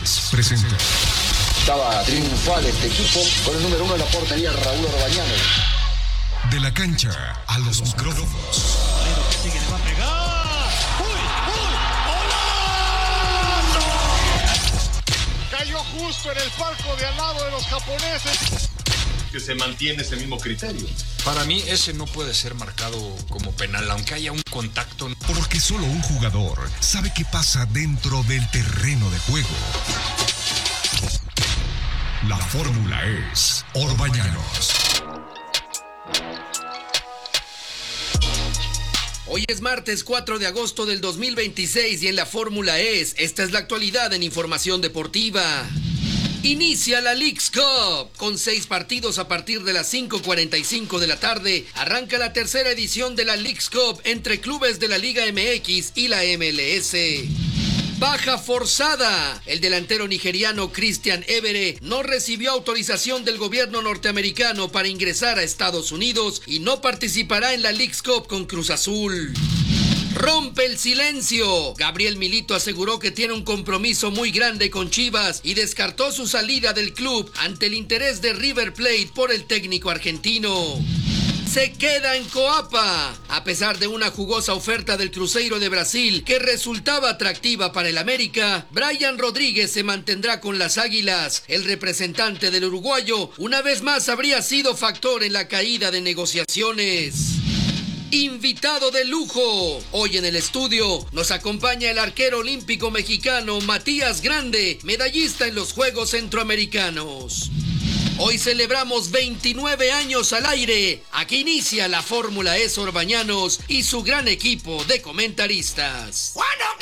E presenta. Estaba triunfal este equipo con el número 1 en la portería, Raúl Orbañano. De la cancha a los micrófonos. Sigue, le va a pegar. ¡Uy! Cayó justo en el palco de al lado de los japoneses. Que se mantiene ese mismo criterio. Para mí ese no puede ser marcado como penal, aunque haya un contacto. Porque solo un jugador sabe qué pasa dentro del terreno de juego. La fórmula es Orbañanos. Hoy es martes 4 de agosto del 2026 y en la Fórmula E, esta es la actualidad en información deportiva. Inicia la Leagues Cup. Con 6 partidos a partir de las 5:45 de la tarde, arranca la tercera edición de la Leagues Cup entre clubes de la Liga MX y la MLS. Baja forzada. El delantero nigeriano Christian Evere no recibió autorización del gobierno norteamericano para ingresar a Estados Unidos y no participará en la Leagues Cup con Cruz Azul. Rompe el silencio. Gabriel Milito aseguró que tiene un compromiso muy grande con Chivas y descartó su salida del club ante el interés de River Plate por el técnico argentino. Se queda en Coapa. A pesar de una jugosa oferta del Cruzeiro de Brasil que resultaba atractiva para el América, Brian Rodríguez se mantendrá con las Águilas. El representante del uruguayo una vez más habría sido factor en la caída de negociaciones. Invitado de lujo. Hoy en el estudio nos acompaña el arquero olímpico mexicano Matías Grande, medallista en los Juegos Centroamericanos. Hoy celebramos 29 años al aire. Aquí inicia la Fórmula E Orbañanos y su gran equipo de comentaristas.